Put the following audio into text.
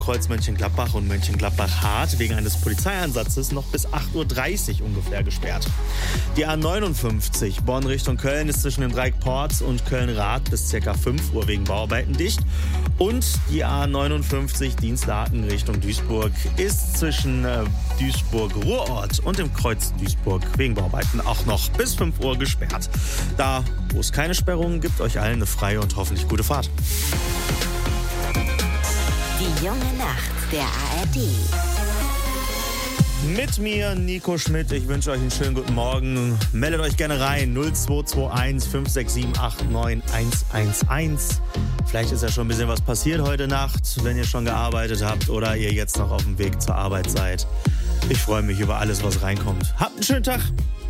Kreuz Mönchengladbach und Mönchengladbach-Hart wegen eines Polizeieinsatzes noch bis 8:30 Uhr ungefähr gesperrt. Die A59 Bonn Richtung Köln ist zwischen dem Dreieck Porz und Köln-Rath bis ca. 5 Uhr wegen Bauarbeiten dicht. Und die A59 Dienstlaken Richtung Duisburg ist zwischen Duisburg-Ruhrort und dem Kreuz Duisburg wegen Bauarbeiten auch noch bis 5 Uhr gesperrt. Da, wo es keine Sperrungen gibt, euch allen eine freie und hoffentlich gute Fahrt. Die junge Nacht der ARD. Mit mir, Nico Schmidt. Ich wünsche euch einen schönen guten Morgen. Meldet euch gerne rein. 0221 567 89111. Vielleicht ist ja schon ein bisschen was passiert heute Nacht, wenn ihr schon gearbeitet habt oder ihr jetzt noch auf dem Weg zur Arbeit seid. Ich freue mich über alles, was reinkommt. Habt einen schönen Tag.